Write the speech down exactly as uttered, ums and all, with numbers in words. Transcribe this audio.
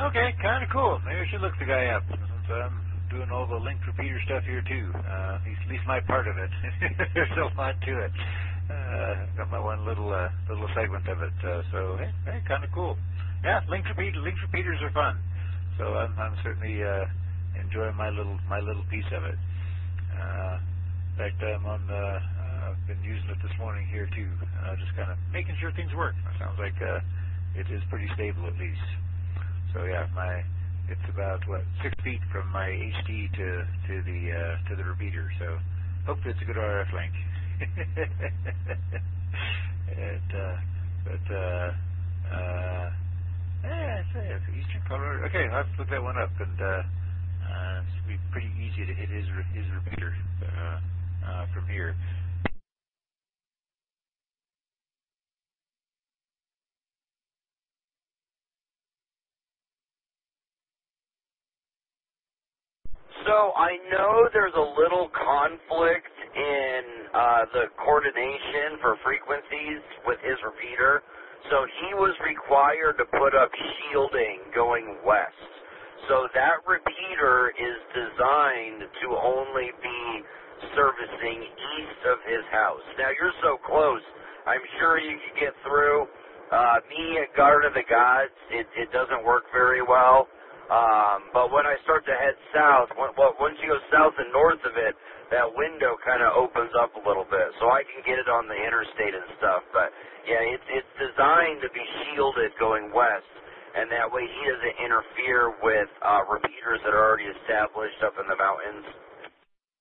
Okay, kind of cool. Maybe I should look the guy up. Since I'm doing all the linked repeater stuff here too. Uh, at least my part of it. There's a lot to it. Uh, got my one little uh, little segment of it. Uh, so hey, hey kind of cool. Yeah, linked repeat linked repeaters are fun. So I'm I'm certainly uh, enjoying my little my little piece of it. Uh, in fact, I'm on. Uh, uh, I've been using it this morning here too. Uh, just kind of making sure things work. It sounds like uh, it is pretty stable at least. So yeah, my it's about what six feet from my H D to to the uh, to the repeater. So hopefully it's a good R F link. it, uh, but uh, uh, yeah, it's, uh, it's Eastern Colorado. Okay, I'll have to look that one up, and uh, uh, it's be pretty easy to hit his his repeater uh, uh, from here. So I know there's a little conflict in uh, the coordination for frequencies with his repeater. So he was required to put up shielding going west. So that repeater is designed to only be servicing east of his house. Now you're so close, I'm sure you could get through. Uh, me at Garden of the Gods, it, it doesn't work very well. Um, but when I start to head south, when, well, once you go south and north of it, that window kind of opens up a little bit, so I can get it on the interstate and stuff. But yeah, it's it's designed to be shielded going west, and that way he doesn't interfere with uh, repeaters that are already established up in the mountains.